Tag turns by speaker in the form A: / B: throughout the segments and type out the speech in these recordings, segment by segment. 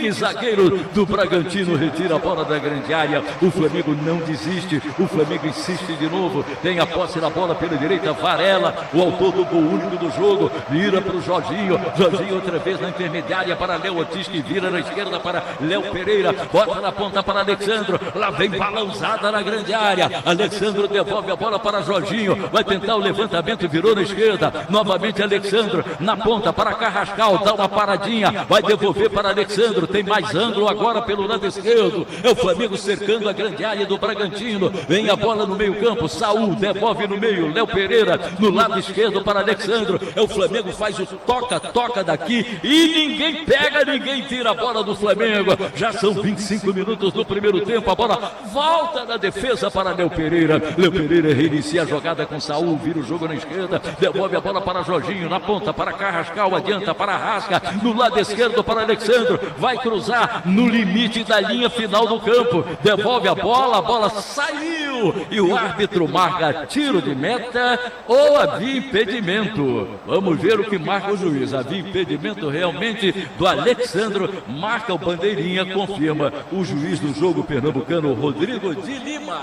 A: Rodrigues, zagueiro do Bragantino, retira a bola da grande área. O Flamengo não desiste, o Flamengo insiste de novo, tem a posse da bola pela direita, Varela, o autor do gol único do jogo, vira para o Jorginho, Jorginho outra vez na intermediária para Léo Ortiz, que vira na esquerda para Léo Pereira, bota na ponta para Alexandro, lá vem balançada na grande área, Alexandro devolve a bola para Jorginho, vai tentar o levantamento, virou na esquerda, novamente Alexandro, na ponta para Carrascal, dá uma paradinha, vai devolver para Alexandro, tem mais ângulo agora pelo lado esquerdo, é o Flamengo cercando a grande área do Bragantino, vem a bola no meio campo, Saul devolve no meio, Léo Pereira no lado esquerdo para Alexandro, é o Flamengo, faz o toca daqui e ninguém pega, ninguém tira a bola do Flamengo, já são 25 minutos do primeiro tempo, a bola volta na defesa para Léo Pereira reinicia a jogada com Saul, vira o jogo na esquerda, devolve a bola para Jorginho, na ponta para Carrascal, adianta para Rasca, no lado esquerdo para Alexandro, vai cruzar no limite da linha final do campo, devolve a bola saiu e o árbitro marca tiro de meta ou havia impedimento. Vamos ver o que marca o juiz. Havia impedimento realmente do Alexandro, marca o bandeirinha, confirma o juiz do jogo pernambucano, Rodrigo de Lima.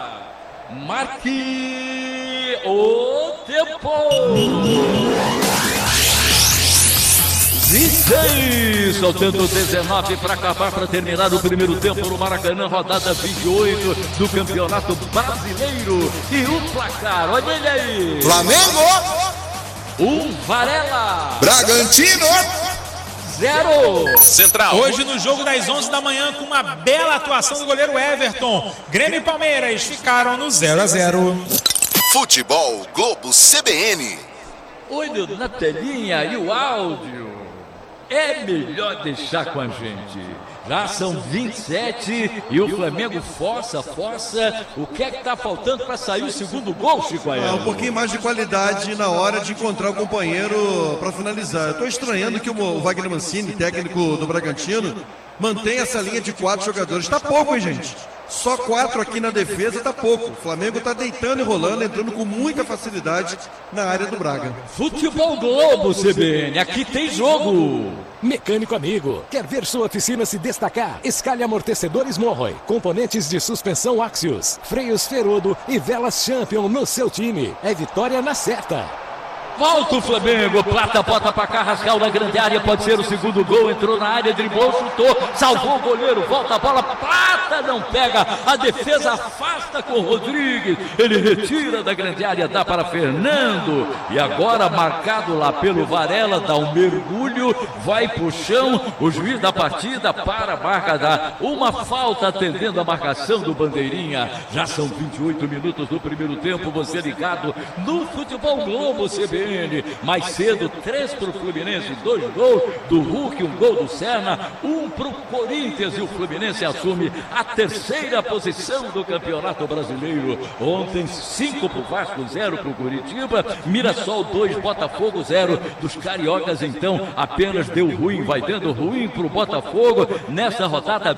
A: Marque o tempo. 26, faltando 19 para acabar, para terminar o primeiro tempo no Maracanã, rodada 28 do Campeonato Brasileiro. E o placar, olha ele aí.
B: Flamengo,
A: Varela.
B: Bragantino,
A: 0.
C: Central.
D: Hoje no jogo das 11 da manhã, com uma bela atuação do goleiro Everton, Grêmio e Palmeiras ficaram no 0-0.
B: Futebol Globo CBN.
A: Olho na telinha e o áudio. É melhor deixar com a gente. Já são 27 e o Flamengo força. O que é que está faltando para sair o segundo gol, Chico Aéreo?
E: Um pouquinho mais de qualidade na hora de encontrar o companheiro para finalizar. Eu estou estranhando que o Wagner Mancini, técnico do Bragantino, mantém essa linha de 4 jogadores. Está pouco, hein, gente? Só 4 aqui na defesa está pouco. O Flamengo está deitando e rolando, entrando com muita facilidade na área do Braga.
A: Futebol Globo CBN, aqui tem jogo.
F: Mecânico amigo, quer ver sua oficina se destacar? Escalhe amortecedores Morroy, componentes de suspensão Axios, freios Ferodo e velas Champion no seu time. É vitória na certa.
A: Volta o Flamengo, Plata bota para Carrascal na grande área, pode ser o segundo gol, entrou na área, driblou, chutou, salvou o goleiro, volta a bola, Plata não pega, a defesa afasta com o Rodrigues, ele retira da grande área, dá para Fernando, e agora marcado lá pelo Varela, dá um mergulho, vai pro chão, o juiz da partida para a marca, dá uma falta atendendo a marcação do bandeirinha, já são 28 minutos do primeiro tempo, você ligado no Futebol Globo CBN. Mais cedo, 3 para o Fluminense, 2 gols do Hulk, 1 gol do Serna, 1 para o Corinthians, e o Fluminense assume a 3ª posição do Campeonato Brasileiro. Ontem 5 para o Vasco, 0 para o Curitiba, Mirassol 2, Botafogo 0, dos cariocas então apenas deu ruim, vai dando ruim para o Botafogo nessa rodada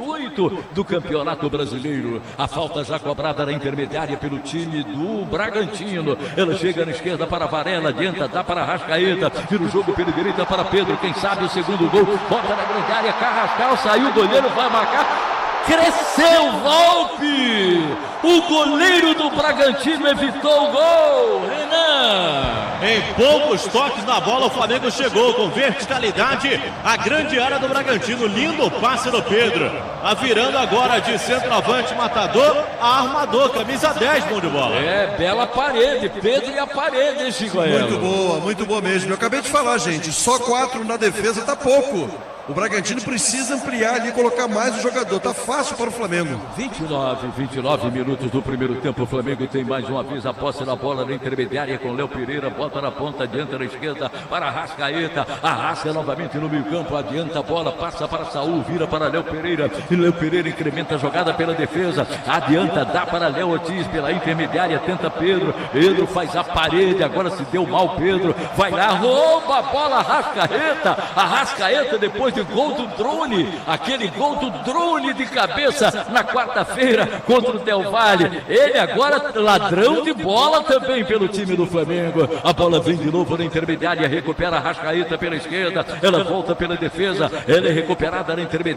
A: 28 do Campeonato Brasileiro. A falta já cobrada na intermediária pelo time do Bragantino, ela chega na esquerda para Varela, adianta, dá para Arrascaeta, vira o jogo pela direita para Pedro, quem sabe o segundo gol, bota na grande área, Carrascal, saiu, o goleiro vai marcar, cresceu, Volpe, o goleiro do Bragantino evitou o gol, Renan.
C: Em poucos toques na bola, o Flamengo chegou com verticalidade à grande área do Bragantino. Lindo passe do Pedro. Tá virando agora de centroavante matador a armador, camisa 10, bom de bola.
A: É, bela parede, Pedro e a parede, hein, Chico Aéreo?
E: Muito boa mesmo. Eu acabei de falar, gente, só 4 na defesa tá pouco. O Bragantino precisa ampliar ali, colocar mais o jogador. Tá fácil para o Flamengo.
A: 29 minutos do primeiro tempo. O Flamengo tem mais uma vez a posse da bola na intermediária com Léo Pereira. Bota na ponta, adianta na esquerda para Arrascaeta. Arrasca novamente no meio campo. Adianta a bola, passa para Saul, vira para Léo Pereira. E Léo Pereira incrementa a jogada pela defesa. Adianta, dá para Léo Ortiz pela intermediária. Tenta Pedro. Pedro faz a parede. Agora se deu mal Pedro. Vai lá, rouba a bola Arrascaeta. Arrascaeta depois de gol do Drone, aquele gol do Drone de cabeça na quarta-feira contra o Del Valle. Ele agora ladrão de bola também pelo time do Flamengo. A bola vem de novo na intermediária, recupera a Arrascaeta pela esquerda, ela volta pela defesa, ela é recuperada na intermediária.